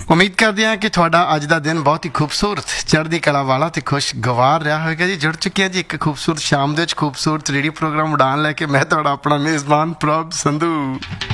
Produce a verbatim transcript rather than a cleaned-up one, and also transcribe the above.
ਉਮੀਦ ਕਰਦੇ ਹਾਂ ਕਿ ਤੁਹਾਡਾ ਅੱਜ ਦਾ ਦਿਨ ਬਹੁਤ ਹੀ ਖੂਬਸੂਰਤ, ਚੜ੍ਹਦੀ ਕਲਾ ਵਾਲਾ ਤੇ ਖੁਸ਼ਗਵਾਰ ਰਿਹਾ ਹੋਵੇਗਾ ਜੀ। ਜੁੜ ਚੁੱਕੇ ਹਾਂ ਜੀ ਇੱਕ ਖੂਬਸੂਰਤ ਸ਼ਾਮ ਦੇ ਵਿੱਚ ਖੂਬਸੂਰਤ ਰੇਡੀਓ ਪ੍ਰੋਗਰਾਮ ਉਡਾਨ ਲੈ ਕੇ। ਮੈਂ ਤੁਹਾਡਾ ਆਪਣਾ ਮੇਜ਼ਬਾਨ ਪ੍ਰਭ ਸੰਧੂ।